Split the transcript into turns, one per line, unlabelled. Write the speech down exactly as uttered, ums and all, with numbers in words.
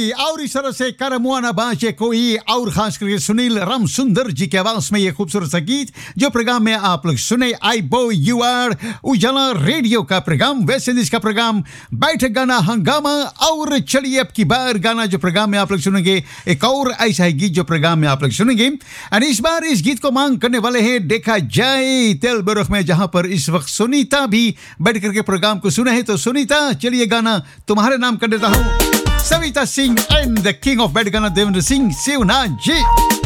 जी और इस तरह से करमुआना बाजे कोई और खास करके सुनील राम सुंदर जी के आवाज में ये खूबसूरत सा गीत जो प्रोग्राम में आप लोग सुने आई बो यू आर उजाला रेडियो का प्रोग्राम वैसे इसका प्रोग्राम बैठक गाना हंगामा। और चलिए अब की बार गाना जो प्रोग्राम में आप लोग सुनेंगे एक और ऐसा है गीत जो प्रोग्राम में आप लोग सुनेंगे। और इस बार इस गीत को मांग करने वाले हैं देखा जाए तेल बरख में, जहां पर इस वक्त सुनीता भी बैठ करके प्रोग्राम को सुना है। तो सुनीता चलिए गाना तुम्हारे नाम कर देता हूं, Savita Singh and the king of बैठ गाना देवेंद्र सिंह शिवनाथ जी।